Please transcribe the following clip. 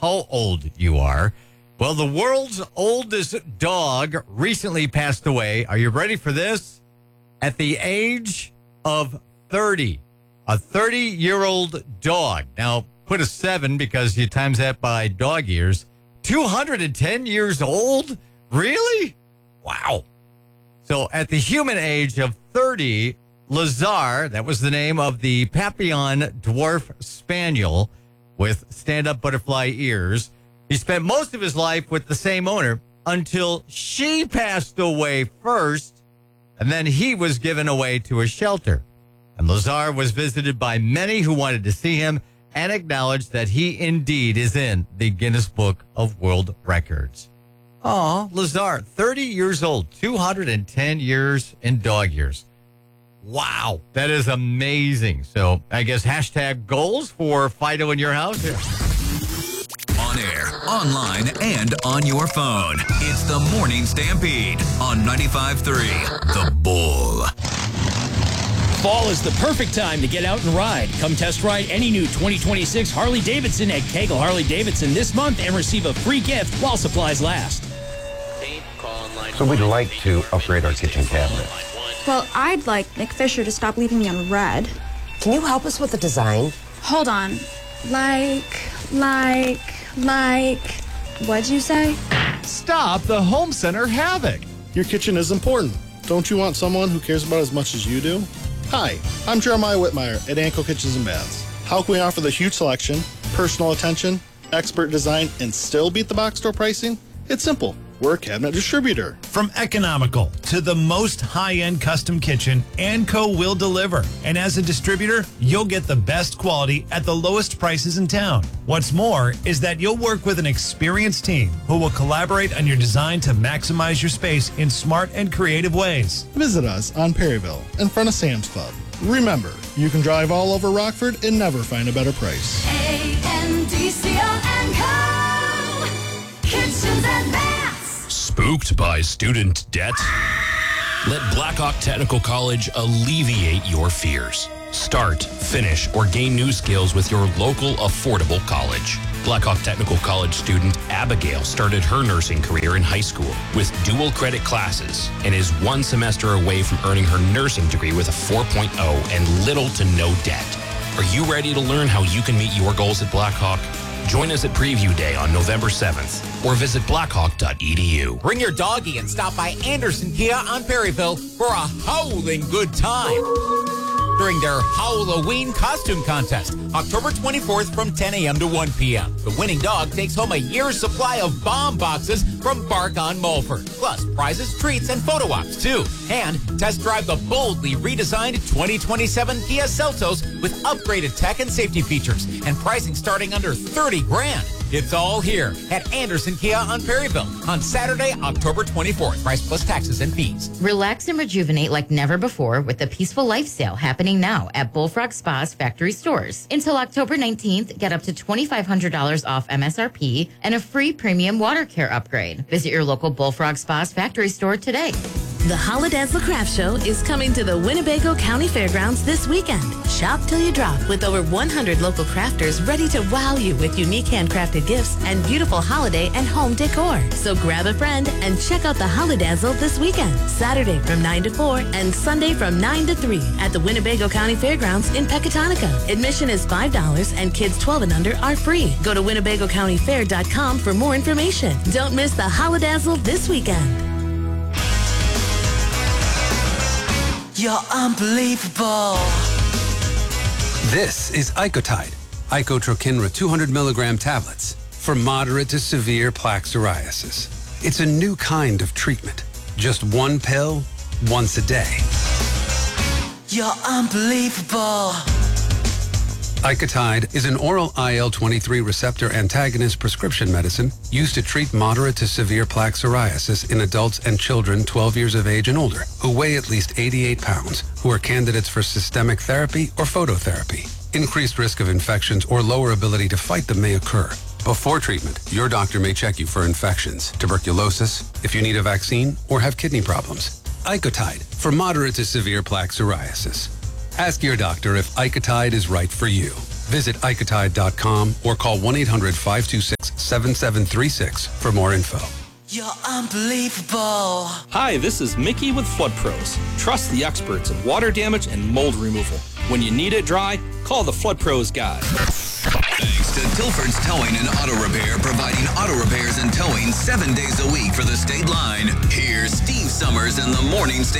how old you are. Well, the world's oldest dog recently passed away. Are you ready for this? At the age of 30. A 30-year-old dog. Now, put a 7 because you times that by dog years. 210 years old? Really? Wow. So at the human age of 30, Lazar, that was the name of the Papillon Dwarf Spaniel with stand-up butterfly ears. He spent most of his life with the same owner until she passed away first, and then he was given away to a shelter. And Lazar was visited by many who wanted to see him and acknowledged that he indeed is in the Guinness Book of World Records. Aw, Lazar, 30 years old, 210 years in dog years. Wow, that is amazing. So I guess hashtag goals for Fido in your house. On air, online, and on your phone. It's the Morning Stampede on 95.3 The Bull. Fall is the perfect time to get out and ride. Come test ride any new 2026 Harley-Davidson at Kegel Harley-Davidson this month and receive a free gift while supplies last. So we'd like to upgrade our kitchen cabinet. Well, I'd like Nick Fisher to stop leaving me on red. Can you help us with the design? Hold on. What'd you say? Stop the home center havoc. Your kitchen is important. Don't you want someone who cares about it as much as you do? Hi, I'm Jeremiah Whitmire at Anco Kitchens and Baths. How can we offer the huge selection, personal attention, expert design, and still beat the box store pricing? It's simple. We're a cabinet distributor. From economical to the most high-end custom kitchen, Anco will deliver. And as a distributor, you'll get the best quality at the lowest prices in town. What's more is that you'll work with an experienced team who will collaborate on your design to maximize your space in smart and creative ways. Visit us on Perryville in front of Sam's Club. Remember, you can drive all over Rockford and never find a better price. A-N-D-C-O-N-Co. Kitchens and Baths. Spooked by student debt? Let Blackhawk Technical College alleviate your fears. Start, finish, or gain new skills with your local affordable college. Blackhawk Technical College student Abigail started her nursing career in high school with dual credit classes and is one semester away from earning her nursing degree with a 4.0 and little to no debt. Are you ready to learn how you can meet your goals at Blackhawk? Join us at Preview Day on November 7th or visit blackhawk.edu. Bring your doggy and stop by Anderson Kia on Perryville for a howling good time during their Halloween costume contest, October 24th from 10 a.m. to 1 p.m. The winning dog takes home a year's supply of bomb boxes from Bark on Mulford, plus prizes, treats, and photo ops, too. And test drive the boldly redesigned 2027 Kia Seltos with upgraded tech and safety features and pricing starting under $30,000. It's all here at Anderson Kia on Perryville on Saturday, October 24th. Price plus taxes and fees. Relax and rejuvenate like never before with the Peaceful Life Sale happening now at Bullfrog Spa's factory stores. Until October 19th, get up to $2,500 off MSRP and a free premium water care upgrade. Visit your local Bullfrog Spa's factory store today. The Holidazzle Craft Show is coming to the Winnebago County Fairgrounds this weekend. Shop till you drop with over 100 local crafters ready to wow you with unique handcrafted gifts and beautiful holiday and home decor. So grab a friend and check out the Holidazzle this weekend, Saturday from 9 to 4 and Sunday from 9 to 3 at the Winnebago County Fairgrounds in Pecatonica. Admission is $5 and kids 12 and under are free. Go to WinnebagoCountyFair.com for more information. Don't miss the Holidazzle this weekend. You're unbelievable. This is Icotide, Icotrokinra 200 milligram tablets for moderate to severe plaque psoriasis. It's a new kind of treatment. Just one pill, once a day. You're unbelievable. Icotide is an oral IL-23 receptor antagonist prescription medicine used to treat moderate to severe plaque psoriasis in adults and children 12 years of age and older who weigh at least 88 pounds, who are candidates for systemic therapy or phototherapy. Increased risk of infections or lower ability to fight them may occur. Before treatment, your doctor may check you for infections, tuberculosis, if you need a vaccine, or have kidney problems. Icotide for moderate to severe plaque psoriasis. Ask your doctor if Icotide is right for you. Visit Icotide.com or call 1-800-526 7736 for more info. You're unbelievable. Hi, this is Mickey with Flood Pros. Trust the experts in water damage and mold removal. When you need it dry, call the Flood Pros guy. Thanks to Tilford's Towing and Auto Repair, providing auto repairs and towing 7 days a week for the state line. Here's Steve Summers in the Morning Stand.